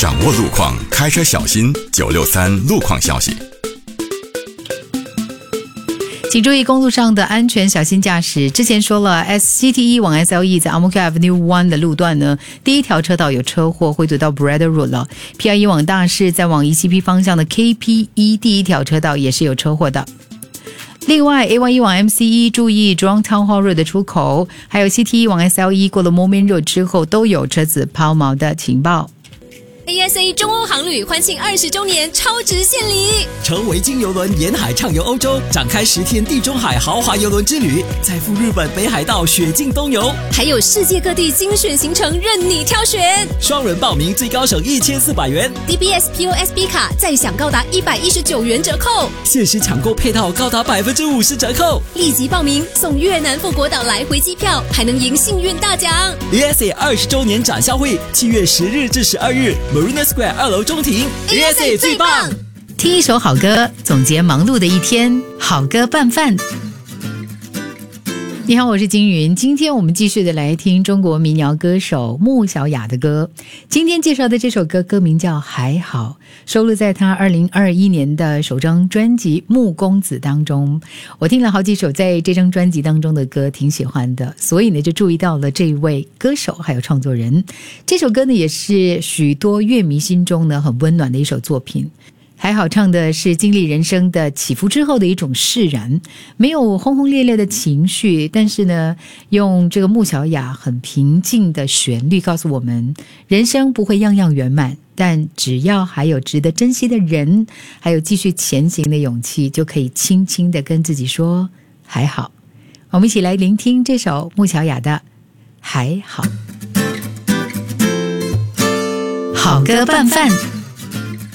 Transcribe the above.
掌握路况，开车小心963路况消息。 请注意公路上的安全，小心驾驶。之前说了 SCTE 往 SLE 在 Amoka Avenue 1的路段呢，第一条车道有车祸，会堵到 Brother Road 了。PR1 往大市在往 ECP 方向的 KPE 第一条车道也是有车祸的。另外 A11 往 MCE 注意 Jurong Town Hall Road 的出口，还有 CTE 往 SLE 过了 Moulmein Road 之后都有车子抛锚的情报。 ASA 中欧航旅欢庆20周年超值献礼， 乘维京邮轮沿海畅游欧洲，展开10天地中海豪华邮轮之旅，再赴日本北海道雪境东游， 还有世界各地精选行程任你挑选。 双人报名最高省1400元， DBS POSB 卡再享高达119元折扣， 限时抢购配套高达50%折扣， 立即报名送越南富国岛来回机票，还能赢幸运大奖。 ASA 20周年展销会7月10日至12日Marina Square 2楼中庭 ASA 最棒。 听一首好歌，总结忙碌的一天，好歌拌饭。你好，我是金云。今天我们继续的来听中国民谣歌手穆小雅的歌。今天介绍的这首歌歌名叫《还好》，收录在他2021年的首张专辑《穆公子》当中。我听了好几首在这张专辑当中的歌，挺喜欢的，所以呢就注意到了这一位歌手还有创作人。这首歌呢也是许多乐迷心中呢很温暖的一首作品。还好唱的是经历人生的起伏之后的一种释然，没有轰轰烈烈的情绪，但是呢用这个穆小雅很平静的旋律告诉我们，人生不会样样圆满，但只要还有值得珍惜的人，还有继续前行的勇气，就可以轻轻的跟自己说还好。我们一起来聆听这首穆小雅的还好。好歌拌饭。